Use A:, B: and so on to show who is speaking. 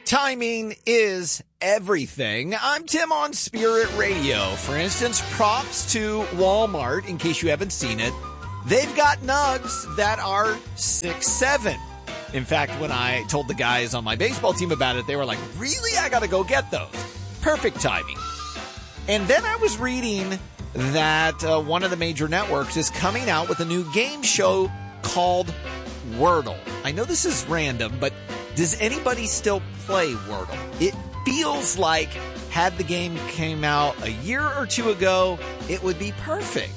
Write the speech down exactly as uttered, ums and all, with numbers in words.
A: Timing is everything. I'm Tim on Spirit Radio. For instance, props to Walmart, in case you haven't seen it. They've got nugs that are six seven. In fact, when I told the guys on my baseball team about it, they were like, really? I got to go get those. Perfect timing. And then I was reading that uh, one of the major networks is coming out with a new game show called Wordle. I know this is random, but does anybody still play Wordle? It feels like had the game came out a year or two ago, it would be perfect.